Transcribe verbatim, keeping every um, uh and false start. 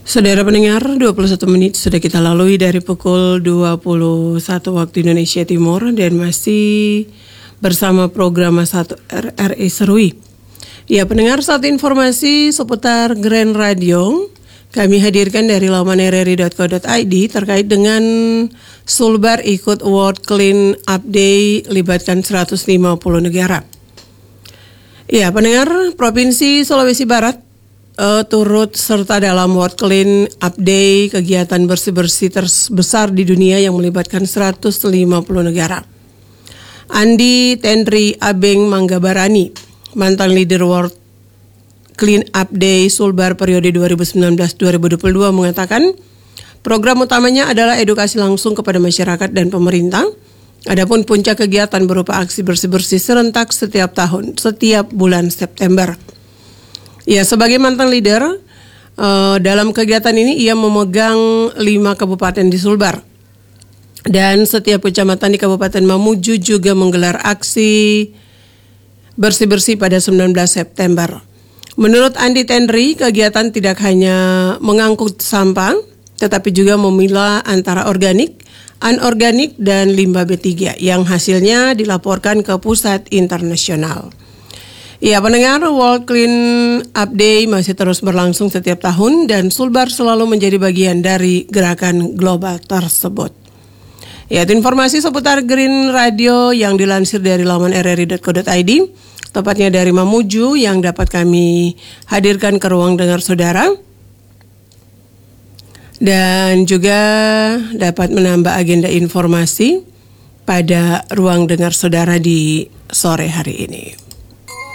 Saudara pendengar, dua puluh satu menit sudah kita lalui dari pukul dua puluh satu waktu Indonesia Timur dan masih bersama program satu R R I Serui. Ya, pendengar, satu informasi seputar Grand Radio kami hadirkan dari laman r r i dot co dot i d terkait dengan Sulbar ikut World Clean Up Day libatkan seratus lima puluh negara. Ya, pendengar, Provinsi Sulawesi Barat Uh, turut serta dalam World Clean Up Day, kegiatan bersih-bersih terbesar di dunia yang melibatkan seratus lima puluh negara. Andi Tendri Abeng Manggabarani, mantan leader World Clean Up Day Sulbar periode dua ribu sembilan belas sampai dua ribu dua puluh dua mengatakan, program utamanya adalah edukasi langsung kepada masyarakat dan pemerintah. Adapun puncak kegiatan berupa aksi bersih-bersih serentak setiap tahun, setiap bulan September. Ya, sebagai mantan leader, uh, dalam kegiatan ini ia memegang lima kabupaten di Sulbar. Dan setiap kecamatan di Kabupaten Mamuju juga menggelar aksi bersih-bersih pada sembilan belas September. Menurut Andi Tendri, kegiatan tidak hanya mengangkut sampah, tetapi juga memilah antara organik, anorganik, dan limbah B tiga yang hasilnya dilaporkan ke pusat internasional. Ya, pendengar, World Clean Up Day masih terus berlangsung setiap tahun dan Sulbar selalu menjadi bagian dari gerakan global tersebut. Ya, itu informasi seputar Green Radio yang dilansir dari laman r r i dot co dot i d, tepatnya dari Mamuju yang dapat kami hadirkan ke ruang dengar saudara. Dan juga dapat menambah agenda informasi pada ruang dengar saudara di sore hari ini.